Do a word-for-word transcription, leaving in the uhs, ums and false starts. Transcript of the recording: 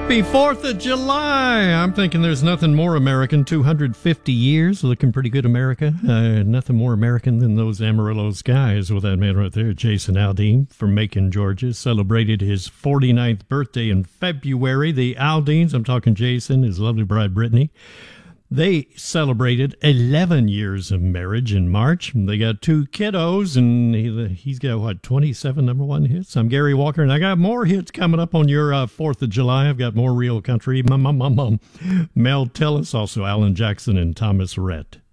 Happy fourth of July! I'm thinking there's nothing more American. two hundred fifty years, looking pretty good, America. Uh, nothing more American than those Amarillo skies with that man right there, Jason Aldean from Macon, Georgia. Celebrated his forty-ninth birthday in February. The Aldeans, I'm talking Jason, his lovely bride Brittany, they celebrated eleven years of marriage in March. They got two kiddos, and he, he's got, what, twenty-seven number one hits? I'm Gary Walker, and I got more hits coming up on your uh, fourth of July. I've got more real country. Mum, mum, mum, mum. Mel Tillis, also Alan Jackson and Thomas Rhett.